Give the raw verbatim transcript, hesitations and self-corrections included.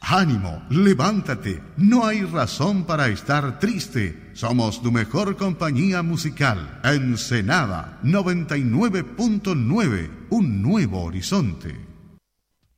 Ánimo, levántate, no hay razón para estar triste. Somos tu mejor compañía musical. Ensenada noventa y nueve punto nueve, un nuevo horizonte.